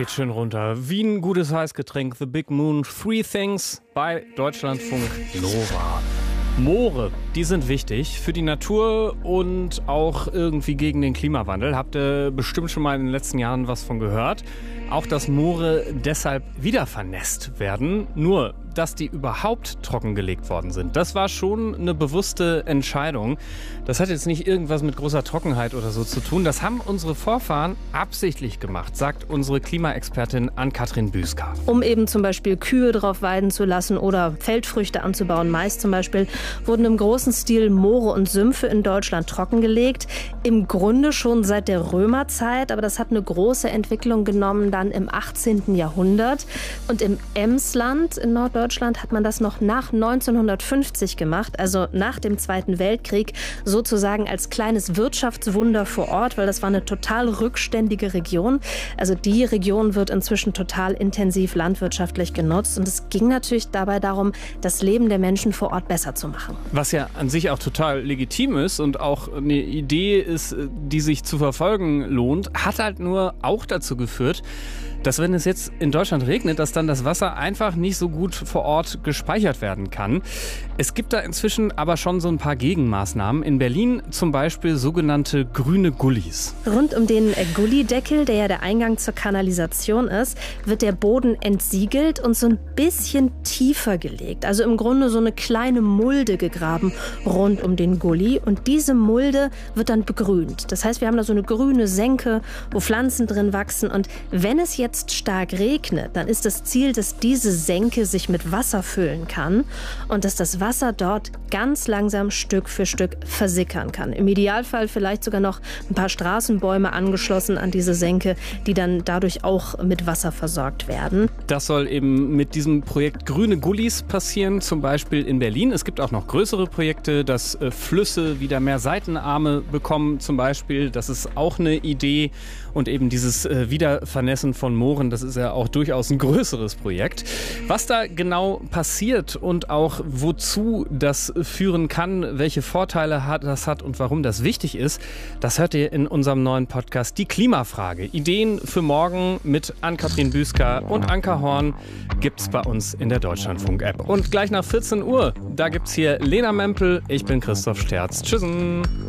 Geht schön runter. Wie ein gutes Heißgetränk. The Big Moon. Three Things bei Deutschlandfunk Nova. Moore, die sind wichtig für die Natur und auch irgendwie gegen den Klimawandel. Habt ihr bestimmt schon mal in den letzten Jahren was von gehört. Auch, dass Moore deshalb wieder vernässt werden. Nur, dass die überhaupt trockengelegt worden sind, das war schon eine bewusste Entscheidung. Das hat jetzt nicht irgendwas mit großer Trockenheit oder so zu tun. Das haben unsere Vorfahren absichtlich gemacht, sagt unsere Klimaexpertin Ann-Kathrin Büsker. Um eben zum Beispiel Kühe drauf weiden zu lassen oder Feldfrüchte anzubauen, Mais zum Beispiel, wurden im großen Stil Moore und Sümpfe in Deutschland trockengelegt. Im Grunde schon seit der Römerzeit, aber das hat eine große Entwicklung genommen dann im 18. Jahrhundert. Und im Emsland in Norddeutschland hat man das noch nach 1950 gemacht, also nach dem Zweiten Weltkrieg, sozusagen als kleines Wirtschaftswunder vor Ort, weil das war eine total rückständige Region. Also die Region wird inzwischen total intensiv landwirtschaftlich genutzt und es ging natürlich dabei darum, das Leben der Menschen vor Ort besser zu machen. Was ja an sich auch total legitim ist und auch eine Idee ist, die sich zu verfolgen lohnt, hat halt nur auch dazu geführt, dass wenn es jetzt in Deutschland regnet, dass dann das Wasser einfach nicht so gut vor Ort gespeichert werden kann. Es gibt da inzwischen aber schon so ein paar Gegenmaßnahmen. In Berlin zum Beispiel sogenannte grüne Gullis. Rund um den Gullideckel, der ja der Eingang zur Kanalisation ist, wird der Boden entsiegelt und so ein bisschen tiefer gelegt. Also im Grunde so eine kleine Mulde gegraben rund um den Gully. Und diese Mulde wird dann begrünt. Das heißt, wir haben da so eine grüne Senke, wo Pflanzen drin wachsen. Und wenn es jetzt stark regnet, dann ist das Ziel, dass diese Senke sich mit Wasser füllen kann und dass das Wasser dort ganz langsam Stück für Stück versickern kann. Im Idealfall vielleicht sogar noch ein paar Straßenbäume angeschlossen an diese Senke, die dann dadurch auch mit Wasser versorgt werden. Das soll eben mit diesem Projekt Grüne Gullis passieren, zum Beispiel in Berlin. Es gibt auch noch größere Projekte, dass Flüsse wieder mehr Seitenarme bekommen zum Beispiel. Das ist auch eine Idee. Und eben dieses Wiedervernässen von Mooren, das ist ja auch durchaus ein größeres Projekt. Was da genau passiert und auch wozu das führen kann, welche Vorteile das hat und warum das wichtig ist, das hört ihr in unserem neuen Podcast Die Klimafrage. Ideen für morgen mit Ann-Kathrin Büsker und Anka Horn gibt's bei uns in der Deutschlandfunk-App. Und gleich nach 14 Uhr, da gibt's hier Lena Mempel, ich bin Christoph Sterz. Tschüssen!